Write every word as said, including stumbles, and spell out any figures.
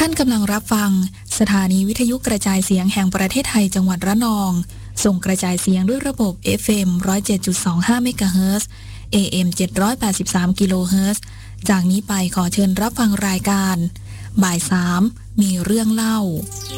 านกำลังรับฟังสถานีวิทยุกระจายเสียงแห่งประเทศไทยจังหวัดระนองส่งกระจายเสียงด้วยระบบ เอฟ เอ็ม หนึ่งร้อยเจ็ดจุดสองห้า เมกะเฮิรตซ์ เอ เอ็ม เจ็ดร้อยแปดสิบสาม กิโลเฮิรตซ์จากนี้ไปขอเชิญรับฟังรายการบ่ายสามมีเรื่องเล่า